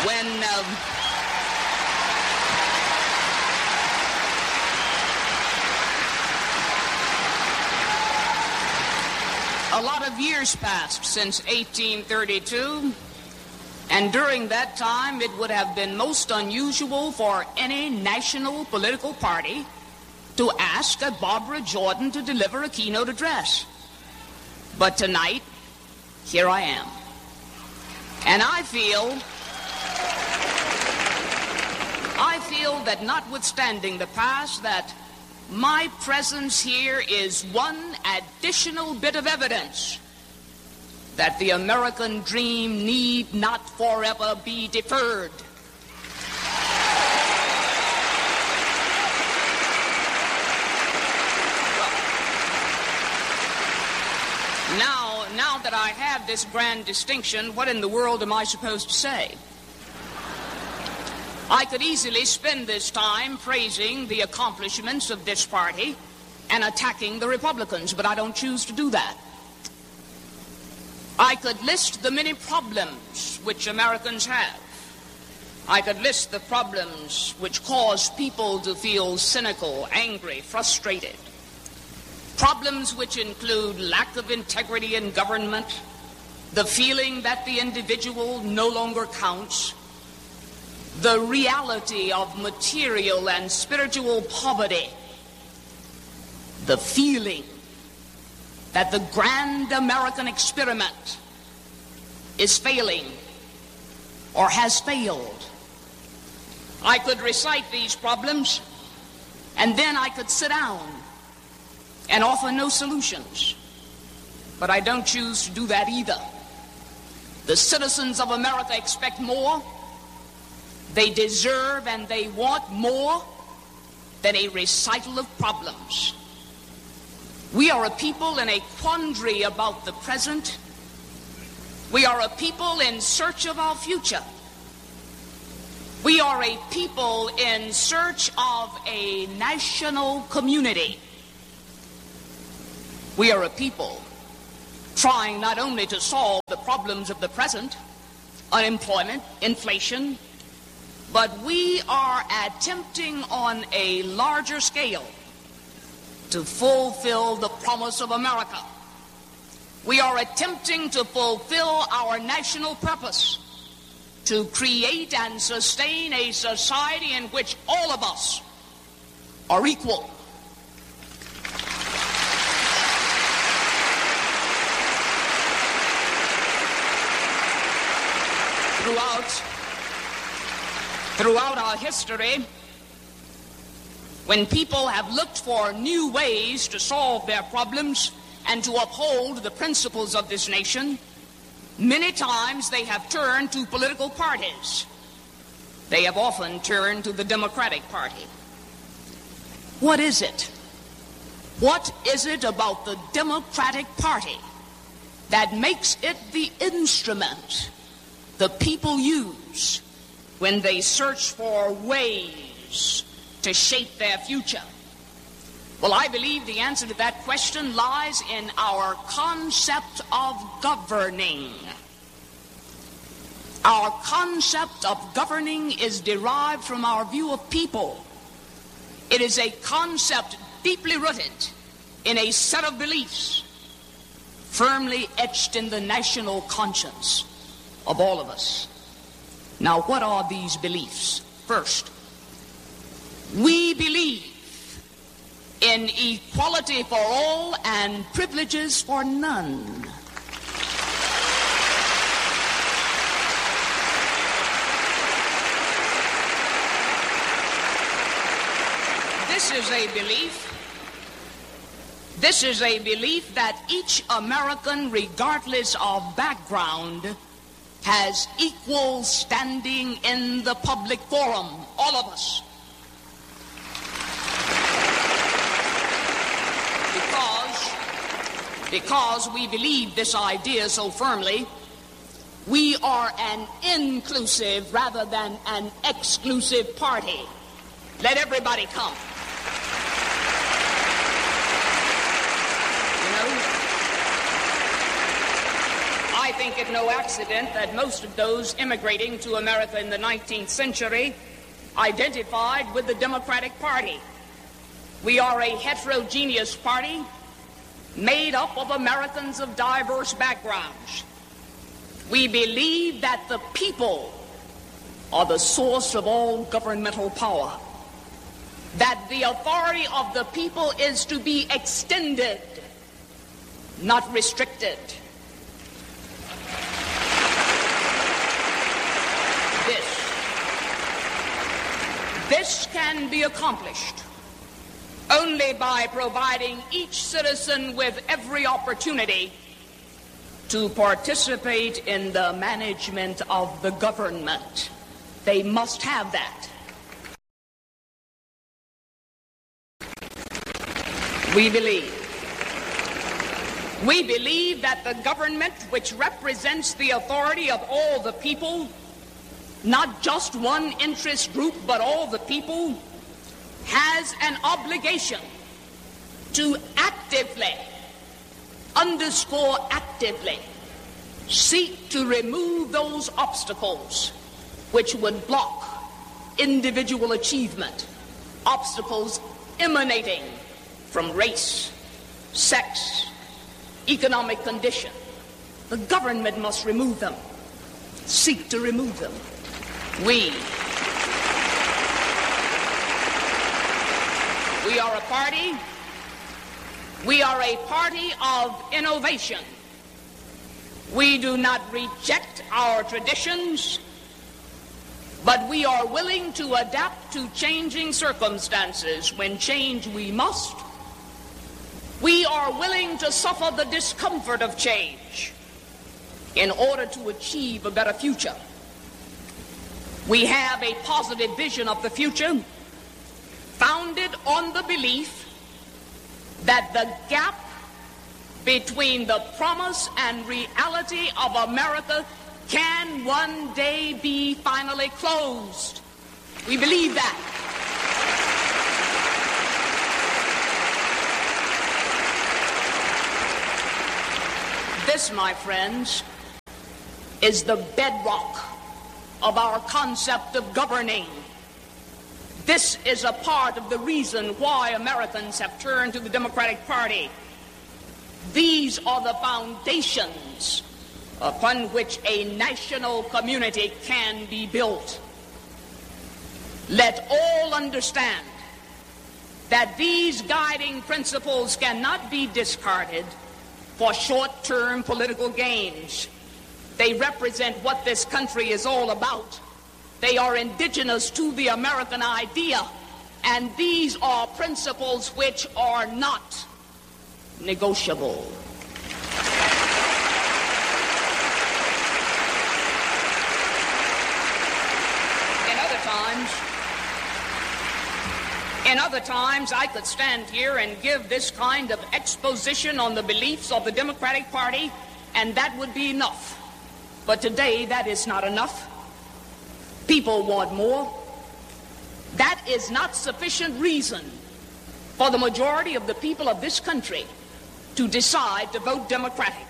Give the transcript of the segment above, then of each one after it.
When a lot of years passed since 1832, and during that time it would have been most unusual for any national political party to ask a Barbara Jordan to deliver a keynote address. But tonight, here I am. And I feel that notwithstanding the past, that my presence here is one additional bit of evidence that the American dream need not forever be deferred. Now that I have this grand distinction, what in the world am I supposed to say? I could easily spend this time praising the accomplishments of this party and attacking the Republicans, but I don't choose to do that. I could list the many problems which Americans have. I could list the problems which cause people to feel cynical, angry, frustrated. Problems which include lack of integrity in government, the feeling that the individual no longer counts, the reality of material and spiritual poverty, the feeling that the grand American experiment is failing or has failed. I could recite these problems, and then I could sit down and offer no solutions. But I don't choose to do that either. The citizens of America expect more. They deserve and they want more than a recital of problems. We are a people in a quandary about the present. We are a people in search of our future. We are a people in search of a national community. We are a people trying not only to solve the problems of the present, unemployment, inflation, but we are attempting on a larger scale to fulfill the promise of America. We are attempting to fulfill our national purpose to create and sustain a society in which all of us are equal. Throughout our history, when people have looked for new ways to solve their problems and to uphold the principles of this nation, many times they have turned to political parties. They have often turned to the Democratic Party. What is it? What is it about the Democratic Party that makes it the instrument the people use when they search for ways to shape their future? Well, I believe the answer to that question lies in our concept of governing. Our concept of governing is derived from our view of people. It is a concept deeply rooted in a set of beliefs firmly etched in the national conscience of all of us. Now, what are these beliefs? First, we believe in equality for all and privileges for none. This is a belief that each American, regardless of background, has equal standing in the public forum, all of us. Because we believe this idea so firmly, we are an inclusive rather than an exclusive party. Let everybody come. think it no accident that most of those immigrating to America in the 19th century identified with the Democratic Party. We are a heterogeneous party made up of Americans of diverse backgrounds. We believe that the people are the source of all governmental power, that the authority of the people is to be extended, not restricted. This can be accomplished only by providing each citizen with every opportunity to participate in the management of the government. They must have that. We believe that the government, which represents the authority of all the people, not just one interest group, but all the people, has an obligation to actively, underscore actively, seek to remove those obstacles which would block individual achievement, obstacles emanating from race, sex, economic condition. The government must remove them, seek to remove them. We are a party of innovation. We do not reject our traditions, but we are willing to adapt to changing circumstances. When change we must, we are willing to suffer the discomfort of change in order to achieve a better future. We have a positive vision of the future founded on the belief that the gap between the promise and reality of America can one day be finally closed. We believe that. This, my friends, is the bedrock of our concept of governing. This is a part of the reason why Americans have turned to the Democratic Party. These are the foundations upon which a national community can be built. Let all understand that these guiding principles cannot be discarded for short-term political gains. They represent what this country is all about. They are indigenous to the American idea, and these are principles which are not negotiable. In other times, I could stand here and give this kind of exposition on the beliefs of the Democratic Party, and that would be enough. But today, that is not enough. People want more. That is not sufficient reason for the majority of the people of this country to decide to vote Democratic.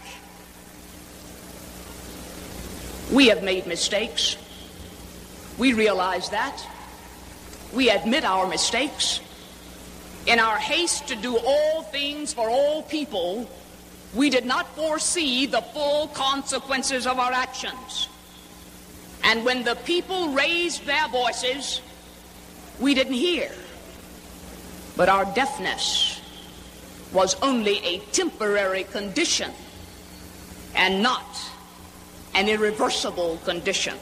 We have made mistakes. We realize that. We admit our mistakes. In our haste to do all things for all people, we did not foresee the full consequences of our actions. And when the people raised their voices, we didn't hear. But our deafness was only a temporary condition and not an irreversible condition.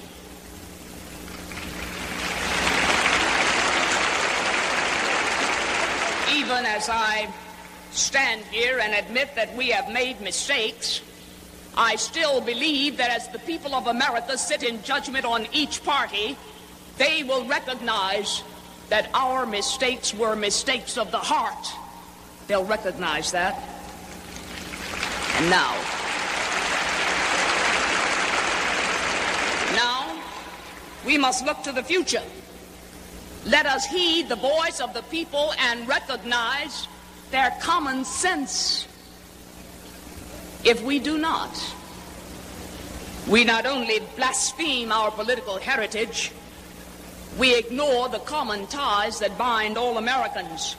Even as I stand here and admit that we have made mistakes, I still believe that as the people of America sit in judgment on each party, they will recognize that our mistakes were mistakes of the heart. They'll recognize that. And now, we must look to the future. Let us heed the voice of the people and recognize their common sense. If we do not, We not only blaspheme our political heritage, we ignore the common ties that bind all Americans.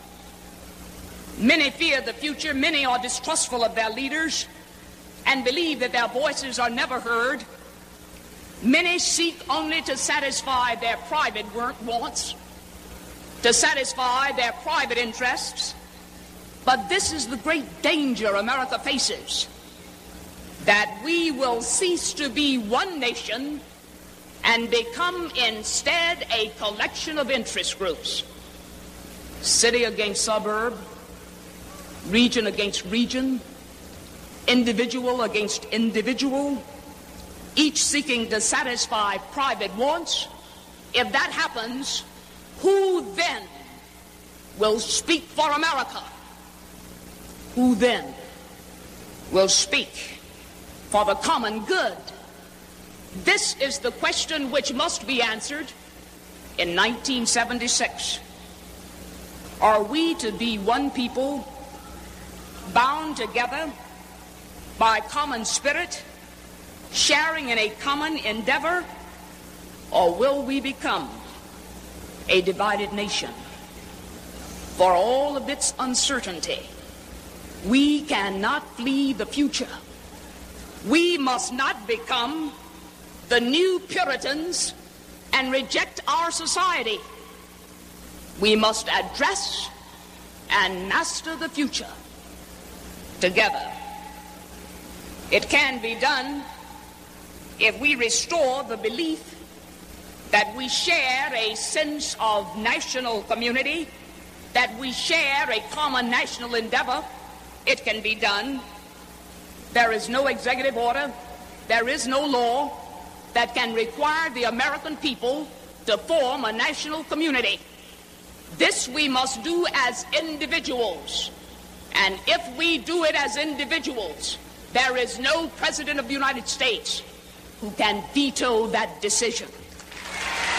Many fear the future, many are distrustful of their leaders and believe that their voices are never heard. Many seek only to satisfy their private wants, to satisfy their private interests. But this is the great danger America faces, that we will cease to be one nation and become instead a collection of interest groups, city against suburb, region against region, individual against individual, each seeking to satisfy private wants. If that happens, who then will speak for America? Who then will speak for the common good? This is the question which must be answered in 1976. Are we to be one people, bound together by common spirit, sharing in a common endeavor, or will we become a divided nation? For all of its uncertainty, we cannot flee the future. We must not become the new Puritans and reject our society. We must address and master the future together. It can be done if we restore the belief that we share a sense of national community, that we share a common national endeavor. It can be done. There is no executive order, there is no law that can require the American people to form a national community. This we must do as individuals. And if we do it as individuals, there is no president of the United States who can veto that decision.